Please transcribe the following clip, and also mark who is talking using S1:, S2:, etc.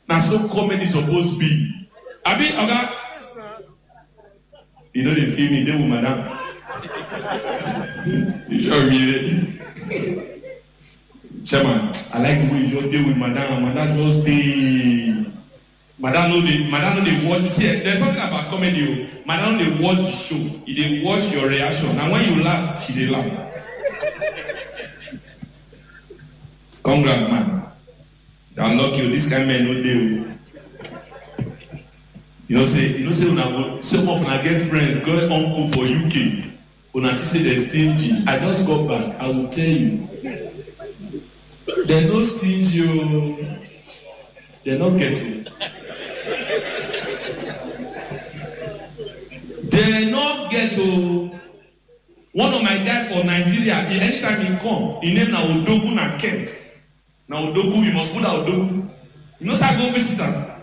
S1: Now so comedy supposed to be. Abi, okay? You know they feel me, they will madam. You sure really? Chairman, I like the way you just deal with madam. Madam just dey. Madam no dey watch. See, there's something about comedy. Madam no dey watch the show. They watch your reaction. And when you laugh, she dey laugh. Congrats, man. I'm lucky. This kind of man no dey. You know say una go. Some of una get friends, go uncle for UK. Una say they're stingy. I just got back. I will tell you. They're not stingy. They're not getting. They not get to. One of my guys from Nigeria, anytime he come, he name na Odogu na Kent. Now Odogu, you must put out Odogu. You know say I go visit am.